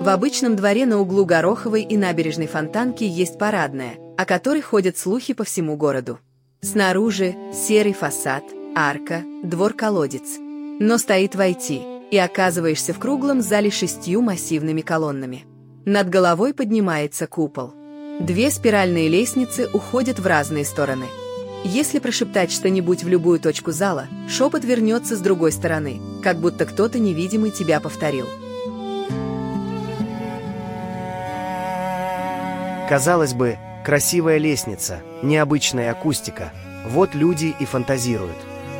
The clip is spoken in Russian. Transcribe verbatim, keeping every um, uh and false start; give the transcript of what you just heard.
В обычном дворе на углу Гороховой и Набережной Фонтанки есть парадная, о которой ходят слухи по всему городу. Снаружи серый фасад, арка, двор-колодец. Но стоит войти, и оказываешься в круглом зале с шестью массивными колоннами. Над головой поднимается купол. Две спиральные лестницы уходят в разные стороны. Если прошептать что-нибудь в любую точку зала, шепот вернется с другой стороны, как будто кто-то невидимый тебя повторил. Казалось бы, красивая лестница, необычная акустика. Вот люди и фантазируют.